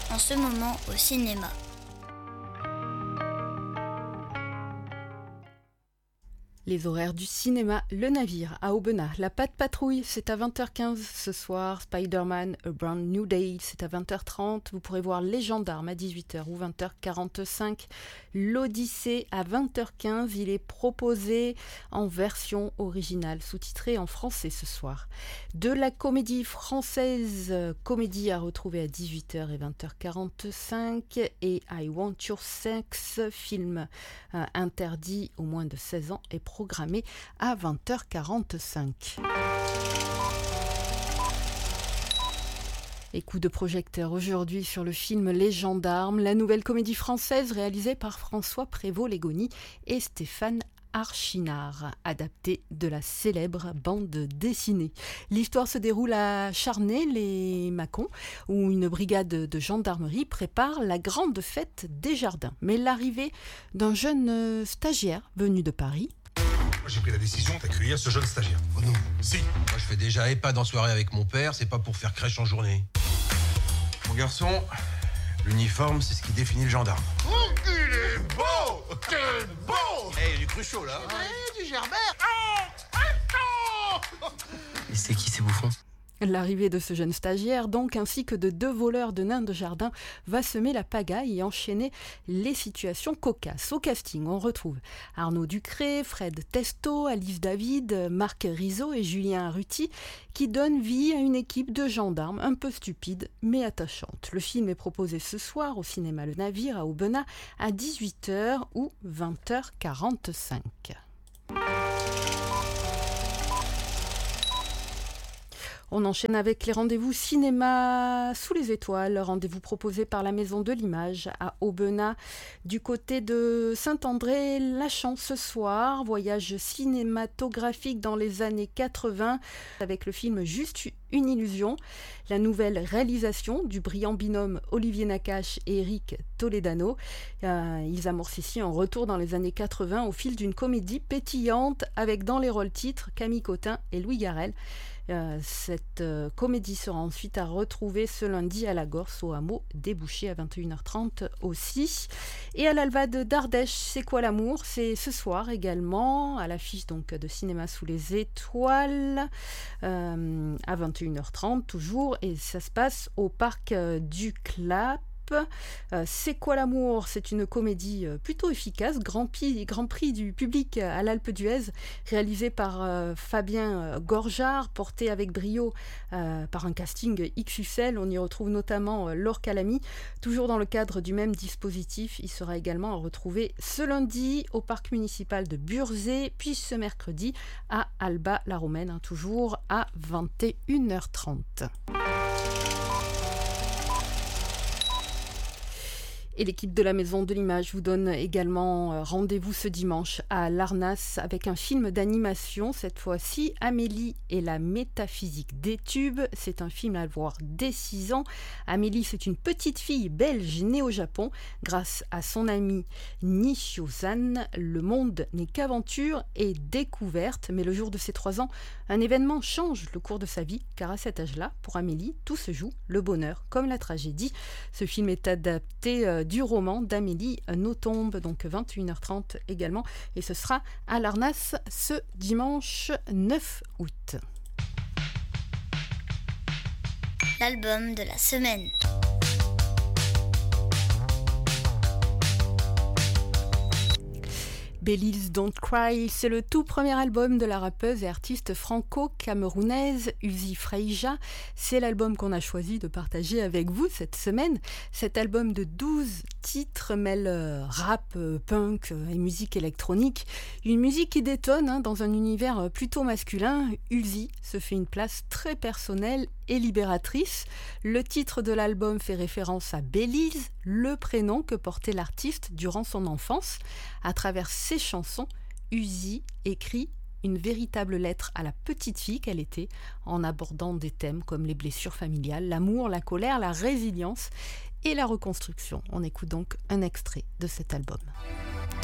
en ce moment au cinéma. Les horaires du cinéma, Le Navire à Aubenas, La Patte Patrouille, c'est à 20h15 ce soir, Spider-Man A Brand New Day, c'est à 20h30, vous pourrez voir Les Gendarmes à 18h ou 20h45, L'Odyssée à 20h15, il est proposé en version originale, sous-titré en français ce soir. De la comédie française, comédie à retrouver à 18h et 20h45, et I Want Your Sex, film interdit aux moins de 16 ans et programmé à 20h45. Et coup de projecteur aujourd'hui sur le film Les Gendarmes, la nouvelle comédie française réalisée par François Prévost-Légony et Stéphane Archinard, adapté de la célèbre bande dessinée. L'histoire se déroule à Charnay-les-Mâcons, où une brigade de gendarmerie prépare la grande fête des jardins. Mais l'arrivée d'un jeune stagiaire venu de Paris. J'ai pris la décision d'accueillir ce jeune stagiaire. Oh non. Si. Moi, je fais déjà EHPAD en soirée avec mon père, c'est pas pour faire crèche en journée. Mon garçon, l'uniforme, c'est ce qui définit le gendarme. Oh, il est beau! Quel beau! Hey, du cruchot, là. Ouais, du Gerbert! Et c'est qui ces bouffons ? L'arrivée de ce jeune stagiaire, donc, ainsi que de 2 voleurs de nains de jardin, va semer la pagaille et enchaîner les situations cocasses. Au casting, on retrouve Arnaud Ducré, Fred Testo, Alice David, Marc Rizzo et Julien Arruti, qui donnent vie à une équipe de gendarmes un peu stupide mais attachante. Le film est proposé ce soir au cinéma Le Navire à Aubenas à 18h ou 20h45. On enchaîne avec les rendez-vous cinéma sous les étoiles, rendez-vous proposé par la Maison de l'Image à Aubenas, du côté de Saint-André-Lachamps ce soir. Voyage cinématographique dans les années 80 avec le film Juste une illusion, la nouvelle réalisation du brillant binôme Olivier Nakache et Eric Toledano. Ils amorcent ici un retour dans les années 80 au fil d'une comédie pétillante avec dans les rôles titres Camille Cotin et Louis Garrel. Cette comédie sera ensuite à retrouver ce lundi à la Gorse au hameau des Bouchers à 21h30 aussi. Et à l'Alvade d'Ardèche, c'est quoi l'amour ? C'est ce soir également à l'affiche donc de Cinéma sous les étoiles à 21h30 toujours, et ça se passe au parc du Clap. C'est quoi l'amour ? C'est une comédie plutôt efficace, grand prix du public à l'Alpe d'Huez, réalisée par Fabien Gorjard, porté avec brio par un casting XXL. On y retrouve notamment Laure Calamy. Toujours dans le cadre du même dispositif, il sera également à retrouver ce lundi au parc municipal de Burzet, puis ce mercredi à Alba-la-Romaine, toujours à 21h30. Et l'équipe de la Maison de l'Image vous donne également rendez-vous ce dimanche à Larnas avec un film d'animation, cette fois-ci Amélie et la métaphysique des tubes. C'est un film à voir dès 6 ans. Amélie, c'est une petite fille belge née au Japon. Grâce à son amie Nishio-san, le monde n'est qu'aventure et découverte. Mais le jour de ses 3 ans, un événement change le cours de sa vie, car à cet âge-là, pour Amélie, tout se joue, le bonheur comme la tragédie. Ce film est adapté du roman d'Amélie Nothomb, donc 21h30 également, et ce sera à Larnas ce dimanche 9 août. L'album de la semaine. Belize Don't Cry, c'est le tout premier album de la rappeuse et artiste franco-camerounaise Uzi Freija. C'est l'album qu'on a choisi de partager avec vous cette semaine. Cet album de 12 titres mêle rap, punk et musique électronique. Une musique qui détonne dans un univers plutôt masculin. Uzi se fait une place très personnelle et libératrice. Le titre de l'album fait référence à Belize, le prénom que portait l'artiste durant son enfance. À travers ses chansons, Uzi écrit une véritable lettre à la petite fille qu'elle était, en abordant des thèmes comme les blessures familiales, l'amour, la colère, la résilience et la reconstruction. On écoute donc un extrait de cet album.